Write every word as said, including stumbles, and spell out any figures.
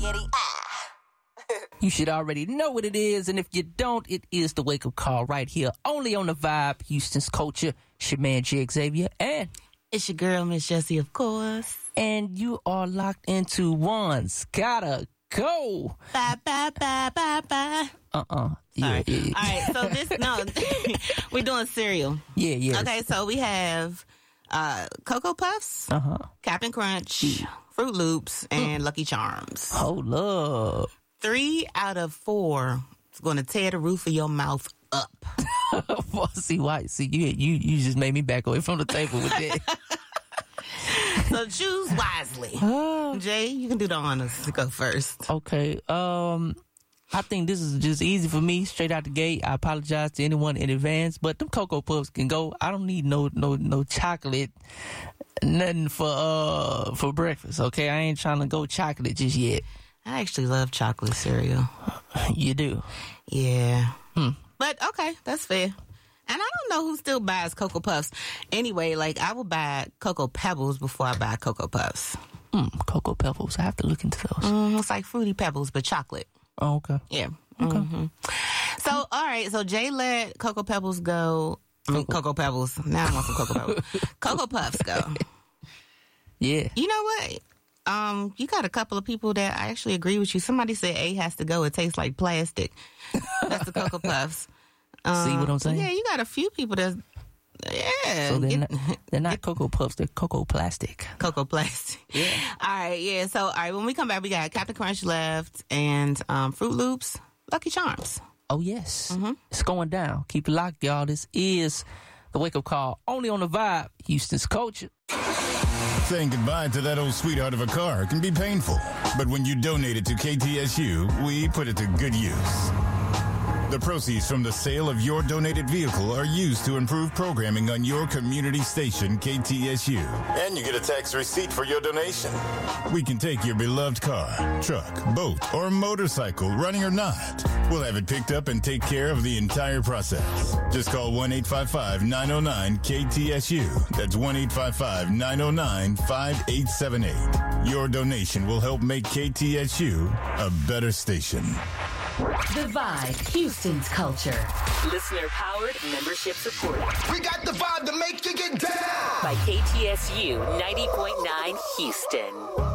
spaghetti. Ah. You should already know what it is, and if you don't, it is the wake-up call right here, only on The Vibe, Houston's culture. It's your man, J. Xavier, and it's your girl, Miss Jessie, of course. And you are locked into One's Gotta Go. Bye, bye, bye, bye, bye. Uh-uh. Sorry. Yeah, yeah, yeah. All right, so this, no, we're doing cereal. Yeah, yeah. Okay, so we have uh, Cocoa Puffs, Uh-huh. Captain Crunch, Fruit Loops, and Lucky Charms. Hold up. Three out of four is going to tear the roof of your mouth up. Well, see, why? See, you, you, you just made me back away from the table with that. So choose wisely. Jay, you can do the honors to go first. Okay. Um, I think this is just easy for me, straight out the gate. I apologize to anyone in advance, but them Cocoa Puffs can go. I don't need no no no chocolate, nothing for uh for breakfast. Okay, I ain't trying to go chocolate just yet. I actually love chocolate cereal. You do? Yeah. Hmm. But okay, that's fair. And I don't know who still buys Cocoa Puffs. Anyway, like I will buy Cocoa Pebbles before I buy Cocoa Puffs. Mm, Cocoa Pebbles. I have to look into those. Mm, it's like Fruity Pebbles, but chocolate. Oh, okay. Yeah. Okay. Mm-hmm. So, all right. So Jay let Cocoa Pebbles go. I mean, Cocoa Pebbles. Now I want some Cocoa Pebbles. Cocoa Puffs go. Yeah. You know what? Um, you got a couple of people that I actually agree with you. Somebody said A has to go. It tastes like plastic. That's the Cocoa Puffs. Um, See what I'm saying? Yeah, you got a few people that's, yeah. So they're, Get- not, they're not Cocoa Puffs, they're Cocoa Plastic. Cocoa Plastic. Yeah. All right, yeah. So, all right, when we come back, we got Captain Crunch left and um, Fruit Loops, Lucky Charms. Oh, yes. Mm-hmm. It's going down. Keep it locked, y'all. This is the wake-up call, only on The Vibe, Houston's culture. Saying goodbye to that old sweetheart of a car can be painful. But when you donate it to K T S U, we put it to good use. The proceeds from the sale of your donated vehicle are used to improve programming on your community station, K T S U. And you get a tax receipt for your donation. We can take your beloved car, truck, boat, or motorcycle, running or not. We'll have it picked up and take care of the entire process. Just call one eight five five, nine oh nine, K T S U. That's one eight five five, nine oh nine, five eight seven eight. Your donation will help make K T S U a better station. The Vibe, Houston's culture. Listener powered, membership supported. We got the vibe to make you get down. By K T S U ninety point nine Houston.